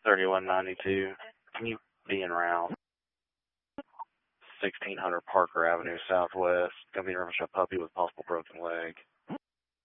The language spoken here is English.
3192. Can you be en route? 1600 Parker Avenue Southwest. Gonna be in a puppy with possible broken leg.